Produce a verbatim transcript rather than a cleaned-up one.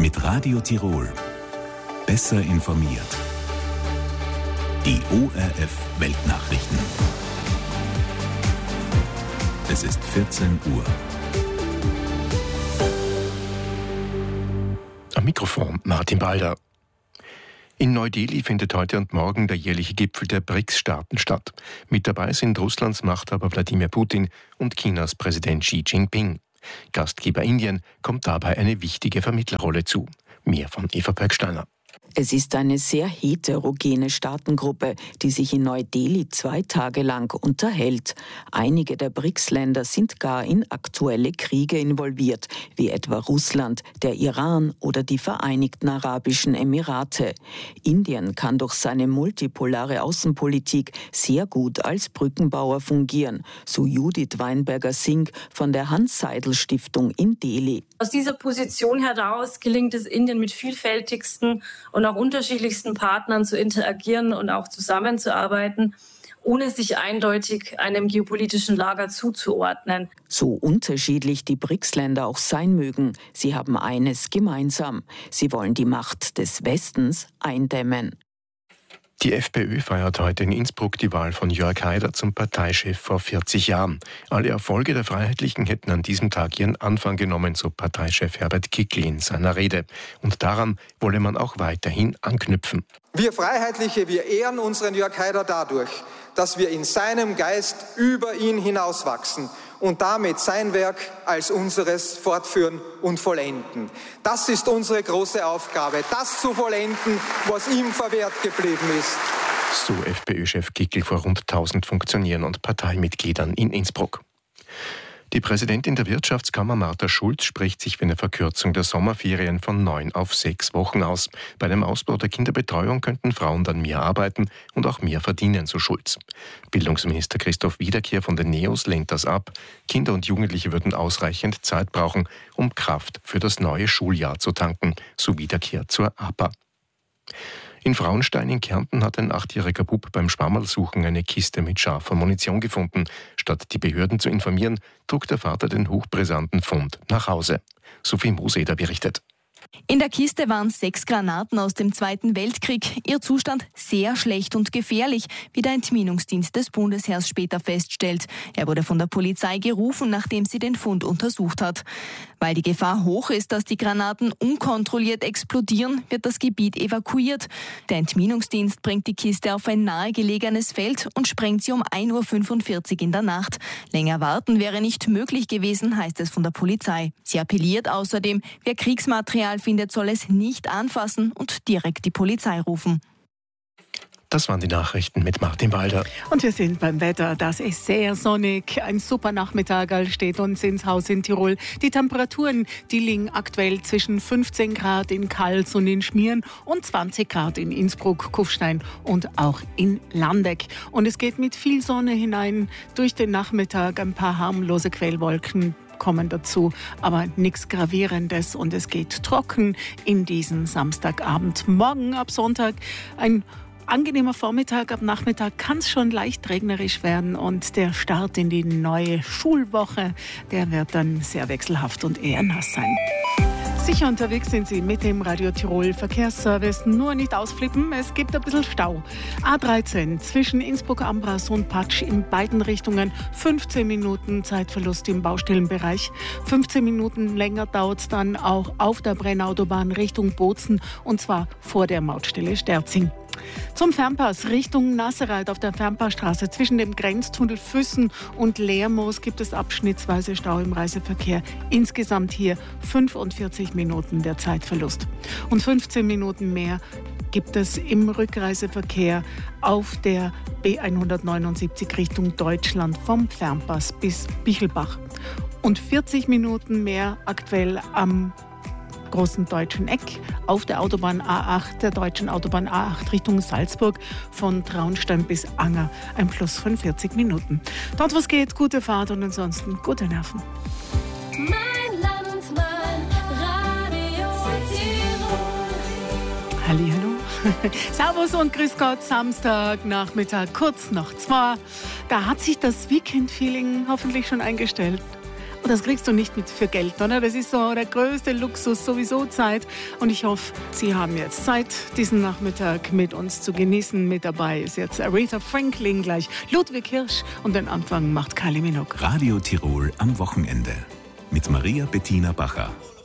Mit Radio Tirol. Besser informiert. Die O R F Weltnachrichten. Es ist vierzehn Uhr. Am Mikrofon Martin Balder. In Neu-Delhi findet heute und morgen der jährliche Gipfel der B R I C S-Staaten statt. Mit dabei sind Russlands Machthaber Wladimir Putin und Chinas Präsident Xi Jinping. Gastgeber Indien kommt dabei eine wichtige Vermittlerrolle zu. Mehr von Eva Bergsteiner. Es ist eine sehr heterogene Staatengruppe, die sich in Neu-Delhi zwei Tage lang unterhält. Einige der B R I C S-Länder sind gar in aktuelle Kriege involviert, wie etwa Russland, der Iran oder die Vereinigten Arabischen Emirate. Indien kann durch seine multipolare Außenpolitik sehr gut als Brückenbauer fungieren, so Judith Weinberger-Singh von der Hans-Seidel-Stiftung in Delhi. Aus dieser Position heraus gelingt es Indien mit vielfältigsten und auch unterschiedlichsten Partnern zu interagieren und auch zusammenzuarbeiten, ohne sich eindeutig einem geopolitischen Lager zuzuordnen. So unterschiedlich die B R I C S-Länder auch sein mögen, sie haben eines gemeinsam. Sie wollen die Macht des Westens eindämmen. Die FPÖ feiert heute in Innsbruck die Wahl von Jörg Haider zum Parteichef vor vierzig Jahren. Alle Erfolge der Freiheitlichen hätten an diesem Tag ihren Anfang genommen, so Parteichef Herbert Kickl in seiner Rede. Und daran wolle man auch weiterhin anknüpfen. Wir Freiheitliche, wir ehren unseren Jörg Haider dadurch, dass wir in seinem Geist über ihn hinauswachsen und damit sein Werk als unseres fortführen und vollenden. Das ist unsere große Aufgabe, das zu vollenden, was ihm verwehrt geblieben ist. So FPÖ-Chef Kickl vor rund tausend Funktionären und Parteimitgliedern in Innsbruck. Die Präsidentin der Wirtschaftskammer Martha Schulz spricht sich für eine Verkürzung der Sommerferien von neun auf sechs Wochen aus. Bei dem Ausbau der Kinderbetreuung könnten Frauen dann mehr arbeiten und auch mehr verdienen, so Schulz. Bildungsminister Christoph Wiederkehr von den NEOS lehnt das ab. Kinder und Jugendliche würden ausreichend Zeit brauchen, um Kraft für das neue Schuljahr zu tanken, so Wiederkehr zur A P A. In Frauenstein in Kärnten hat ein achtjähriger Bub beim Schwammerlsuchen eine Kiste mit scharfer Munition gefunden. Statt die Behörden zu informieren, trug der Vater den hochbrisanten Fund nach Hause. Sophie Moseder berichtet. In der Kiste waren sechs Granaten aus dem Zweiten Weltkrieg. Ihr Zustand sehr schlecht und gefährlich, wie der Entminungsdienst des Bundesheers später feststellt. Er wurde von der Polizei gerufen, nachdem sie den Fund untersucht hat. Weil die Gefahr hoch ist, dass die Granaten unkontrolliert explodieren, wird das Gebiet evakuiert. Der Entminungsdienst bringt die Kiste auf ein nahegelegenes Feld und sprengt sie um ein Uhr fünfundvierzig in der Nacht. Länger warten wäre nicht möglich gewesen, heißt es von der Polizei. Sie appelliert außerdem, wer Kriegsmaterial findet, soll es nicht anfassen und direkt die Polizei rufen. Das waren die Nachrichten mit Martin Balder. Und wir sind beim Wetter. Das ist sehr sonnig. Ein super Nachmittag steht uns ins Haus in Tirol. Die Temperaturen, die liegen aktuell zwischen fünfzehn Grad in Kals und in Schmieren und zwanzig Grad in Innsbruck, Kufstein und auch in Landeck. Und es geht mit viel Sonne hinein durch den Nachmittag. Ein paar harmlose Quellwolken kommen dazu, aber nichts Gravierendes und es geht trocken in diesen Samstagabend. Morgen ab Sonntag ein angenehmer Vormittag, ab Nachmittag kann es schon leicht regnerisch werden und der Start in die neue Schulwoche, der wird dann sehr wechselhaft und eher nass sein. Sicher unterwegs sind Sie mit dem Radio Tirol Verkehrsservice. Nur nicht ausflippen, es gibt ein bisschen Stau. A dreizehn zwischen Innsbruck-Ambras und Patsch in beiden Richtungen. fünfzehn Minuten Zeitverlust im Baustellenbereich. fünfzehn Minuten länger dauert es dann auch auf der Brennautobahn Richtung Bozen und zwar vor der Mautstelle Sterzing. Zum Fernpass Richtung Nasserreit auf der Fernpassstraße zwischen dem Grenztunnel Füssen und Lermoos gibt es abschnittsweise Stau im Reiseverkehr. Insgesamt hier fünfundvierzig Minuten der Zeitverlust. Und fünfzehn Minuten mehr gibt es im Rückreiseverkehr auf der B hundertneunundsiebzig Richtung Deutschland vom Fernpass bis Bichelbach. Und vierzig Minuten mehr aktuell am großen deutschen Eck auf der Autobahn A acht, der deutschen Autobahn A acht Richtung Salzburg von Traunstein bis Anger. Ein Plus von vierzig Minuten. Dort was geht, gute Fahrt und ansonsten gute Nerven. Mein Land, mein Radio Tirol. Hallihallo. Servus und grüß Gott, Samstagnachmittag, kurz nach zwei. Da hat sich das Weekend-Feeling hoffentlich schon eingestellt. Oder Das kriegst du nicht mit für Geld, oder? Das ist so der größte Luxus, sowieso Zeit. Und ich hoffe, Sie haben jetzt Zeit, diesen Nachmittag mit uns zu genießen. Mit dabei ist jetzt Aretha Franklin, gleich Ludwig Hirsch und den Anfang macht Kylie Minogue. Radio Tirol am Wochenende mit Maria Bettina Bacher.